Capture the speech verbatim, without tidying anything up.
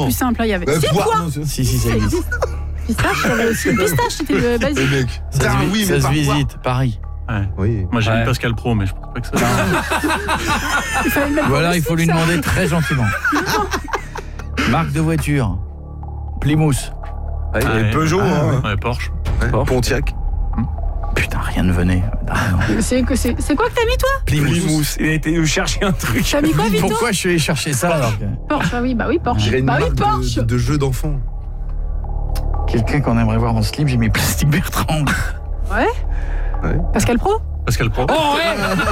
plus simple. Hein, il y avait. Bah, C'est poire, quoi non, c'est- Si, si, ça existe. Pistache, il y avait aussi pistache, c'était le Les basique. mecs. Ça, Ah se, oui, ça mais se par visite, Paris. Ouais. Oui. Moi j'ai Ouais. mis Pascal Pro, mais je pense pas que ça. Il fallait le mettre Ou dans alors le il faut slip, lui ça. demander très gentiment. Marque de voiture. Plymouth. Ouais, Ouais. et Peugeot, hein. Ouais, Porsche. Ouais, Pontiac. Putain, rien ne venait. Rien. C'est que c'est c'est quoi que t'as mis toi? Plymouth. Il a été nous chercher un truc. T'as mis quoi, Vito? Pourquoi je suis allé chercher ça alors que... Porsche, ah oui, bah oui, Porsche. J'irais une Bah oui, marque Porsche. de, de jeux d'enfants. Quelqu'un qu'on aimerait voir en slip, j'ai mis Plastique Bertrand. Ouais. Ouais. Pascal Pro? Pascal Pro. Oh ouais.